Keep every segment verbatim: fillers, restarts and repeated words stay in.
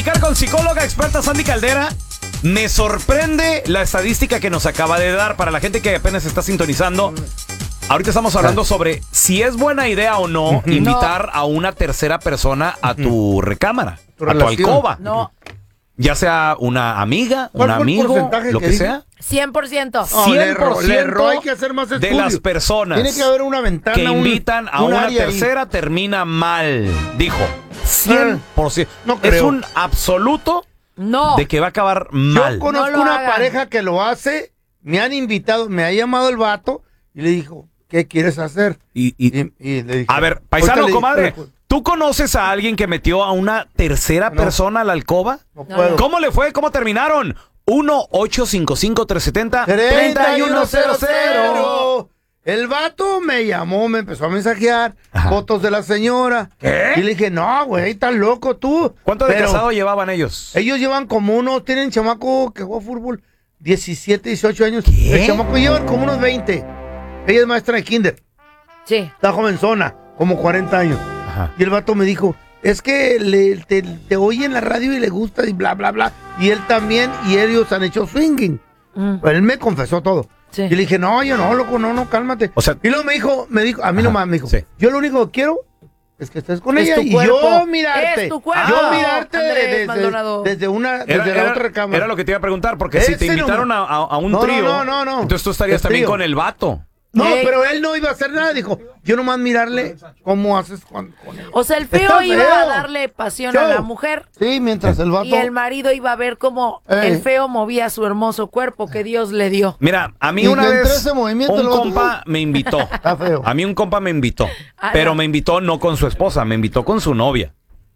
Con psicóloga experta Sandy Caldera, me sorprende la estadística que nos acaba de dar para la gente que apenas está sintonizando. Ahorita estamos hablando sobre si es buena idea o no invitar no. a una tercera persona a tu recámara, tu a tu alcoba. No. Ya sea una amiga, un amigo, lo que, que sea. cien por ciento. cien por ciento le erró, hay que hacer más de las personas Tiene que haber una ventana, que invitan un, a un una tercera ahí. termina mal, dijo. cien por ciento. No creo. Es un absoluto no. de que va a acabar mal. Yo conozco no una hagan. pareja que lo hace, me han invitado, me ha llamado el vato y le dijo, ¿qué quieres hacer? Y, y, y, y le dije, a ver, paisano, le, comadre, pero, ¿tú conoces a alguien que metió a una tercera no, persona a la alcoba? No puedo. ¿Cómo le fue? ¿Cómo terminaron? uno ocho cinco cinco tres siete cero treinta y uno cero cero. El vato me llamó, me empezó a mensajear Ajá. fotos de la señora. ¿Qué? Y le dije, no, güey, estás loco tú. ¿Cuánto de casado llevaban ellos? Ellos llevan como unos, tienen chamaco que juega fútbol, diecisiete, dieciocho años. ¿Qué? El chamaco llevan como unos veinte. Ella es maestra de kinder. Sí. Está jovenzona, como cuarenta años. Ajá. Y el vato me dijo, es que le, te, te oye en la radio y le gusta y bla, bla, bla. Y él también, y ellos han hecho swinging. Mm. Pues él me confesó todo. Sí. Y le dije, no, yo no, loco, no, no, cálmate. O sea, y luego me dijo, me dijo, a mí nomás me dijo, sí. yo lo único que quiero es que estés con es ella y cuerpo. yo mirarte. Es tu cuerpo. Yo mirarte Andrés desde, desde una, desde era, la era, otra cámara. Era lo que te iba a preguntar, porque Ese si te invitaron no, a, a, a un no, trío, no, no, no, entonces tú estarías también con el vato. No, Ey. pero él no iba a hacer nada, dijo, yo nomás mirarle cómo haces con, con él. O sea, el feo Está iba feo. a darle pasión Feo. a la mujer. Sí, mientras el vato... Y el marido iba a ver cómo Ey. el feo movía su hermoso cuerpo que Dios le dio. Mira, a mí Y una vez ese movimiento un lo compa otro... me invitó. Está feo. A mí un compa me invitó, Ah, pero no. me invitó no con su esposa, me invitó con su novia.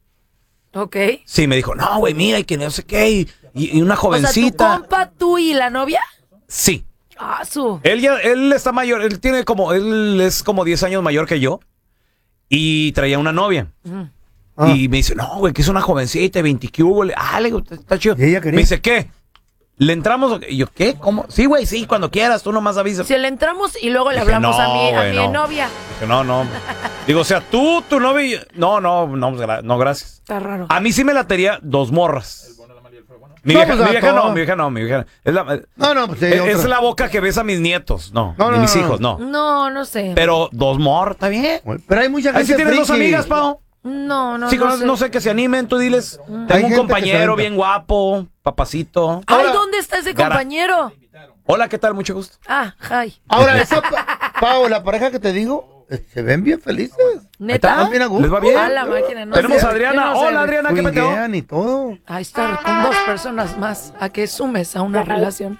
Ok. Sí, me dijo, no, güey, mira, y que no sé qué, y, y una jovencita. O sea, ¿tu compa, tú y la novia? Sí. Ah, su. Él ya, él está mayor, él tiene como, él es como diez años mayor que yo. Y traía una novia. Uh-huh. Ah. Y me dice, no, güey, que es una jovencita, veinte que hubo. Ah, le digo, está chido. ¿Y ella quería? Me dice, ¿qué? ¿Le entramos? Y yo, ¿qué? ¿Cómo? Sí, güey, sí, cuando quieras, tú nomás avisas. Si le entramos y luego le Dije, hablamos no, a mi, güey, a mi no. novia. Dije, no, no. Digo, o sea, tú, tu novia. y- No, no, no, gra- no, gracias. Está raro. A mí sí me latería dos morras. Mi No, vieja, pues, mi a vieja no, todo. mi vieja no, mi vieja no. Es la, No, no, pues sí, es, otra. es la boca que besa a mis nietos, no, No, ni no, mis no, hijos, no. No, no sé. Pero dos morras, está bien. Pero hay mucha gente Ahí sí tienes dos friki. amigas, Pau. No, no, Sí, no, conoces- sé. no sé, que se animen, tú diles. Hay Tengo un gente que se compañero avienta. bien guapo, papacito. Ay, Ahora- ¿dónde está ese Gara- compañero? Hola, ¿qué tal? Mucho gusto. Ah, hi. Ahora, esa, pa- Pau, la pareja que te digo, eh, se ven bien felices. ¿Neta? Están bien a gusto. ¿Les va bien? A la máquina, no Tenemos sé. a Adriana. Yo no sé. Hola, Adriana, ¿qué peteo? Swinguean y todo. Ahí está, con dos personas más a que sumes a una relación.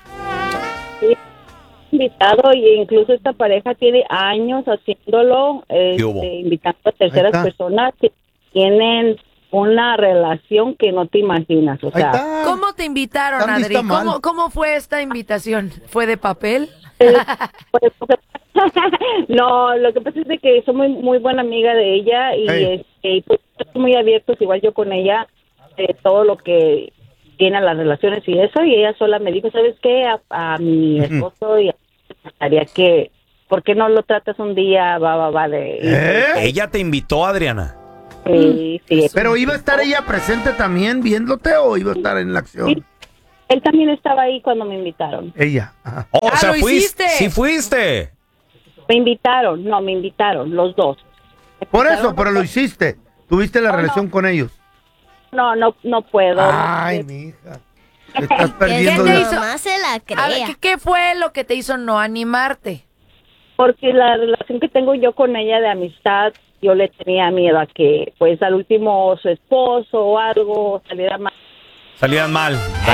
Invitado y incluso esta pareja tiene años haciéndolo, ¿Qué hubo? este, invitando a Ahí terceras está. personas que tienen una relación que no te imaginas, o Ahí sea, está. ¿Cómo te invitaron, Tan Adri? vista mal. ¿Cómo, ¿Cómo fue esta invitación? ¿Fue de papel? pues, lo que- no, lo que pasa es de que soy muy muy buena amiga de ella y Hey. este, y, pues, estamos muy abiertos igual yo con ella de todo lo que tiene a las relaciones y eso, y ella sola me dijo, ¿sabes qué? A, a mi esposo y a me gustaría que, ¿por qué no lo tratas un día? Va, va, va, de... ¿Eh? Ella te invitó, Adriana. Sí, sí. Pero ¿iba a estar ella presente también viéndote o iba a estar en la acción? Sí. Él también estaba ahí cuando me invitaron. Ella. Ajá. Oh, o Ah, sea, ¿lo fuiste. hiciste? Sí fuiste. Me invitaron, no, me invitaron, los dos. Me Por invitaron eso, pero lo porque- hiciste. Tuviste la No, relación no. con ellos. No, no, no puedo. Ay, Eh, mija. Te estás ¿Qué perdiendo te de... hizo? Mamá se la A ver, crea. ¿qué, qué fue lo que te hizo no animarte? Porque la relación que tengo yo con ella de amistad, yo le tenía miedo a que, pues, al último su esposo o algo saliera mal. Salían mal. Ay,